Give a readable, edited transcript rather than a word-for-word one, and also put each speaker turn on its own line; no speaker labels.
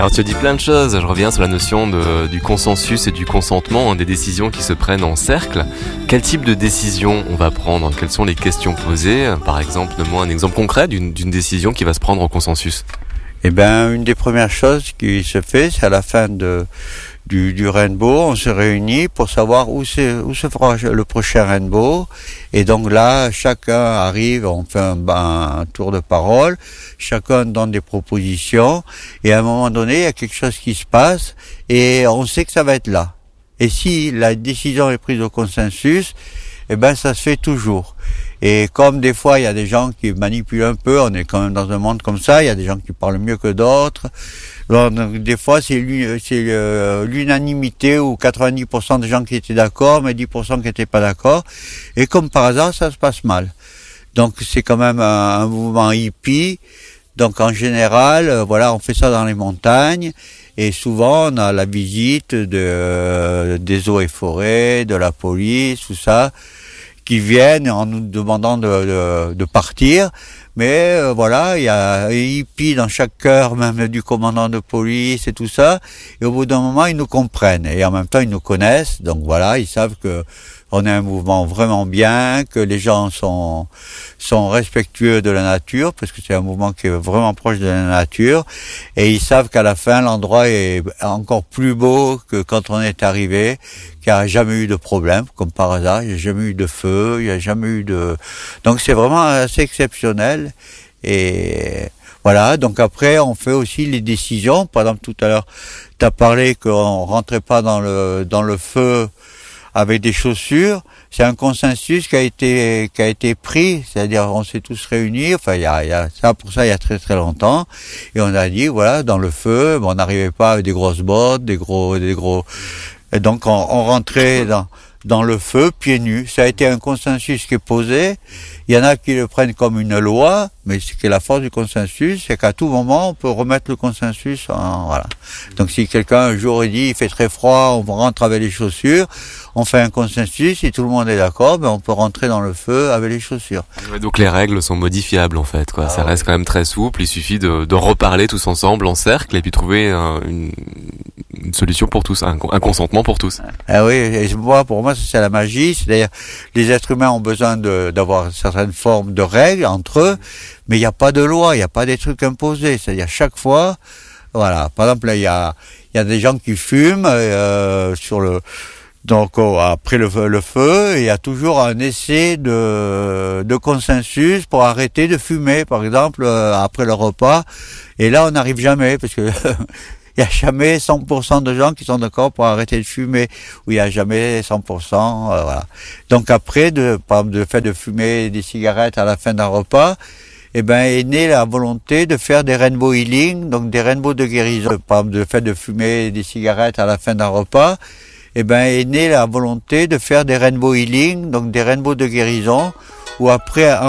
Alors tu as dit plein de choses, je reviens sur la notion du consensus et du consentement, des décisions qui se prennent en cercle. Quel type de décision on va prendre? Quelles sont les questions posées? Par exemple, donne-moi un exemple concret d'une décision qui va se prendre en consensus.
Eh ben, une des premières choses qui se fait, c'est à la fin du rainbow, on se réunit pour savoir où se fera le prochain rainbow. Et donc là, chacun arrive, on fait un tour de parole, chacun donne des propositions, et à un moment donné, il y a quelque chose qui se passe, et on sait que ça va être là. Et si la décision est prise au consensus, eh ben, ça se fait toujours. Et comme des fois, il y a des gens qui manipulent un peu, on est quand même dans un monde comme ça, il y a des gens qui parlent mieux que d'autres. Donc, des fois, c'est l'unanimité ou 90% des gens qui étaient d'accord, mais 10% qui n'étaient pas d'accord. Et comme par hasard, ça se passe mal. Donc, c'est quand même un mouvement hippie. Donc, en général, voilà, on fait ça dans les montagnes. Et souvent, on a la visite des eaux et forêts, de la police, tout ça, qui viennent en nous demandant de partir. Mais voilà, il y a un hippie dans chaque cœur, même du commandant de police et tout ça. Et au bout d'un moment, ils nous comprennent. Et en même temps, ils nous connaissent. Donc voilà, ils savent que on est un mouvement vraiment bien, que les gens sont respectueux de la nature, parce que c'est un mouvement qui est vraiment proche de la nature. Et ils savent qu'à la fin, l'endroit est encore plus beau que quand on est arrivé, qu'il n'y a jamais eu de problème, comme par hasard. Il n'y a jamais eu de feu, il n'y a jamais eu de... Donc c'est vraiment assez exceptionnel. Et voilà, donc après, on fait aussi les décisions. Par exemple, tout à l'heure, tu as parlé qu'on rentrait pas dans le feu avec des chaussures. C'est un consensus qui a été pris, c'est-à-dire on s'est tous réunis, enfin il y a ça pour ça il y a très très longtemps, et on a dit voilà, dans le feu, on n'arrivait pas avec des grosses bottes, des gros, et donc on rentrait dans le feu pieds nus. Ça a été un consensus qui est posé. Il y en a qui le prennent comme une loi, mais ce qui est la force du consensus, c'est qu'à tout moment, on peut remettre le consensus voilà. Donc si quelqu'un un jour dit, il fait très froid, on rentre avec les chaussures, on fait un consensus, et tout le monde est d'accord, on peut rentrer dans le feu avec les chaussures.
Ouais, donc les règles sont modifiables en fait, quoi. Ça reste quand même très souple, il suffit de reparler tous ensemble en cercle, et puis trouver une solution pour tous, un consentement pour tous.
Ah oui, et pour moi, c'est la magie. C'est-à-dire, les êtres humains ont besoin d'avoir certaines formes de règles entre eux, mais il n'y a pas de loi, il n'y a pas des trucs imposés. C'est-à-dire, chaque fois, voilà. Par exemple, là, il y a des gens qui fument donc après le feu, il y a toujours un essai de consensus pour arrêter de fumer, par exemple, après le repas. Et là, on n'arrive jamais, parce que il n'y a jamais 100% de gens qui sont d'accord pour arrêter de fumer, ou il n'y a jamais 100%, voilà. Donc après, par exemple, le fait de fumer des cigarettes à la fin d'un repas, est née la volonté de faire des rainbow healing, donc des rainbows de guérison. Par exemple, le fait de fumer des cigarettes à la fin d'un repas, est née la volonté de faire des rainbow healing, donc des rainbows de guérison, où après